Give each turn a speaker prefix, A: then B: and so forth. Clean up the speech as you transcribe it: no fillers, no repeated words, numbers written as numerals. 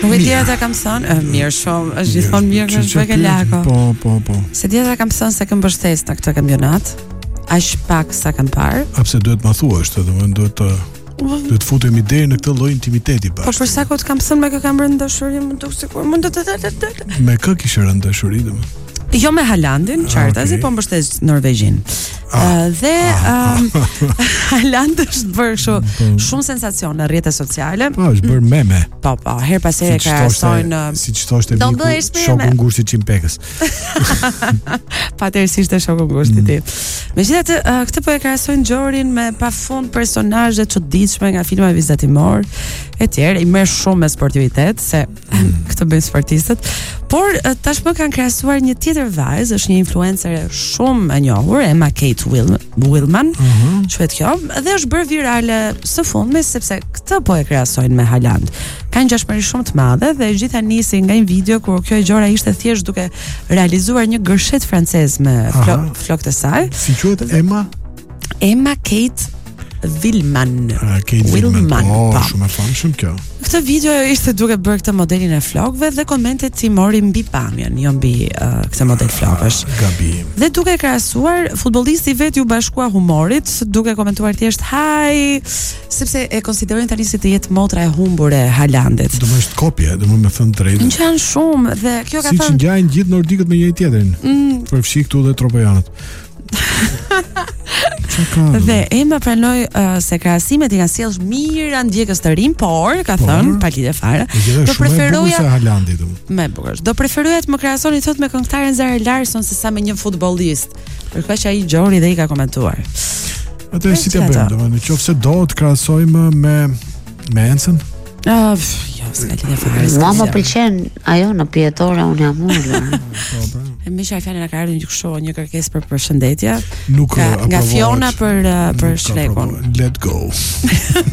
A: Nuk e di ata kam thënë, mirë shumë, është gjithmonë mirë që shpek e lako.
B: Po.
A: Se di ata kam thënë se kam mbështes në këtë kampionat. Aq pak sa kam parë.
B: Pse duhet ma thuash, domethënë duhet të futemi deri në këtë lloj intimiteti bashkë.
A: Po për sa kohë kam thënë me kë kam rënë dashuri, më duk sikur mund të
B: Me kë kishe rënë dashuri domethënë?
A: Jo me Haalandin, qartazi, po mbështes Norvegjin. Dhe Haaland është bërë shumë sensacion në rrjetet sociale.
B: Po, është bërë meme.
A: Po, her pas here krahasojnë
B: siç thoshte miku, shoku ngushtit Qimpekës.
A: Patërësisht e shoku ngushtit i. Megjithatë, këtë po e krahasojnë Gjorin me pafund personazhe të çuditshme nga filma vizatimor etj. I merr shumë me sportivitet se këtë bëjnë sportistët. Por tashmë kanë krahasuar një tjetër vajzë, është një influencer shumë e njohur, Emma Kate Willman, quhet kjo, dhe është bërë virale së fundmi sepse këtë po e krahasojnë me Haaland. Ka një ngjashmëri shumë të madhe dhe gjitha nisi nga një video kur kjo e gjora ishte thjesht duke realizuar një gërshet francez me flokët e saj.
B: Si quhet Emma?
A: Emma Kate Willman.
B: Willman. Shumë e famshëm kjo.
A: Këtë video ishte duke bërë këtë modelin e flokëve dhe komentet i mori mbi pamjen, jo mbi këtë model flokësh.
B: Gabim.
A: Dhe duke krahasuar, futbollisti vet u bashkua humorit, duke komentuar thjesht haj, sepse e konsiderojnë tani si të jetë motra e humbur e Haalandit.
B: Do më është kopje, do më thënë drejtë.
A: Ngjan shumë dhe kjo ka thënë.
B: Siç ngjajnë gjithë nordikët me njëri tjetrin. Përfshi këtu dhe tropejanët.
A: Dhe Emma pranoi se krahasimet i kanë sjellë mirë ndjekës të rinj, por ka thënë pa lidhje fare.
B: Do preferoja Haalandit.
A: Me bukur. Do preferoja të më krahasoni thot me këngëtaren Zara Larsson se sa me një futbollist. Për kaq ai Gjori dhe i ka komentuar.
B: Atë si të bëjmë, domethënë nëse do të krahasojmë me Encën?
A: Jo, s'ka lidhje fare.
C: Mua më pëlqen ajo në pijetore, unë jam ulur.
A: Me çfarë fjalën ka ardhur një kështu, një kërkesë për përshëndetje.
B: Nuk
A: nga Fiona për Shrekun.
B: Let go.